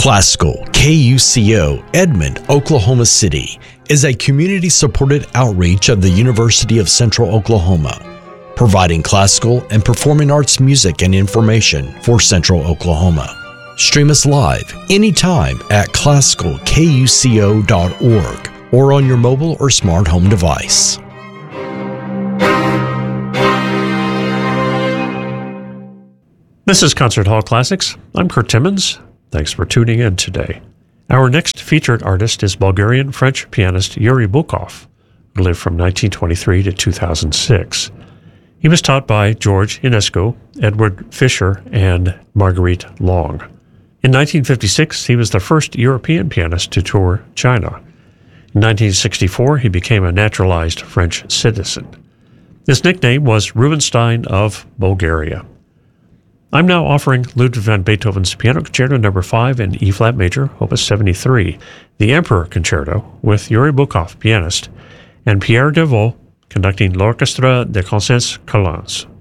Classical KUCO Edmond, Oklahoma City is a community-supported outreach of the University of Central Oklahoma, providing classical and performing arts music and information for Central Oklahoma. Stream us live anytime at classicalkuco.org or on your mobile or smart home device. This is Concert Hall Classics. I'm Kurt Timmons. Thanks for tuning in today. Our next featured artist is Bulgarian-French pianist Yuri Bukov, who lived from 1923 to 2006. He was taught by George Enescu, Edward Fischer, and Marguerite Long. In 1956, he was the first European pianist to tour China. In 1964, he became a naturalized French citizen. His nickname was Rubinstein of Bulgaria. I'm now offering Ludwig van Beethoven's Piano Concerto No. 5 in E-flat major, Opus 73, the Emperor Concerto, with Yuri Bukov, pianist, and Pierre Devaux conducting l'Orchestre des Concerts Calens.